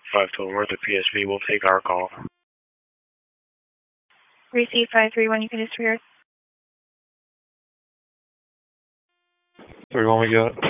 512 north of PSV. We'll take our call. Receive 531, you can disappear. 31, we got.